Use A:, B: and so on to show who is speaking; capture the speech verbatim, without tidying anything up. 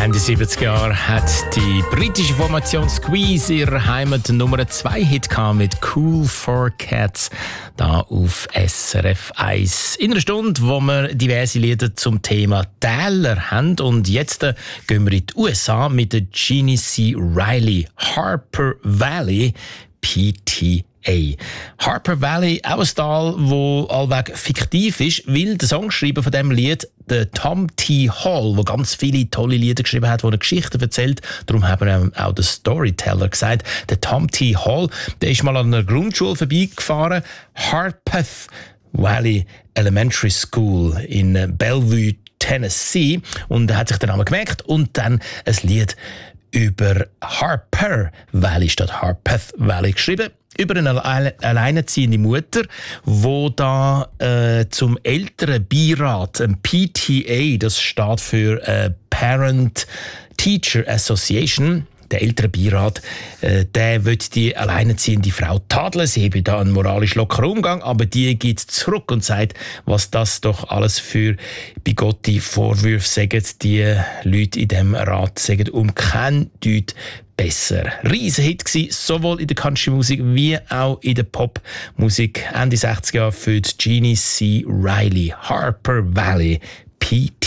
A: Ende siebziger Jahre hat die britische Formation Squeeze ihre Heimat Nummer zwei Hit mit Cool for Cats da auf S R F eins. In einer Stunde, wo wir diverse Lieder zum Thema Täler haben. Und jetzt äh, gehen wir in die U S A mit der Jeannie C. Riley, Harper Valley, P T A. Harper Valley, auch ein Tal, wo allweg fiktiv ist, weil der Songschreiber von diesem Lied, der Tom T. Hall, der ganz viele tolle Lieder geschrieben hat, wo er Geschichten erzählt, darum haben wir auch den Storyteller gesagt, der Tom T. Hall, der ist mal an einer Grundschule vorbeigefahren, Harpeth Valley Elementary School in Bellevue, Tennessee, und er hat sich den Namen gemerkt und dann ein Lied über Harper Valley statt Harpeth Valley geschrieben. Über eine alleinerziehende Mutter, die da äh, zum Elternbeirat, ein P T A, das steht für äh, Parent Teacher Association, der Elternbeirat, äh, der will die alleinerziehende Frau tadeln. Sie habe da einen moralisch lockeren Umgang, aber die geht zurück und sagt, was das doch alles für bigotte Vorwürfe sagen, die Leute in diesem Rat sagen, um kein Deut besser. Riesenhit gsi, sowohl in der Country-Musik wie auch in der Pop-Musik Ende sechziger Jahre für Jeannie C. Riley, Harper Valley, P T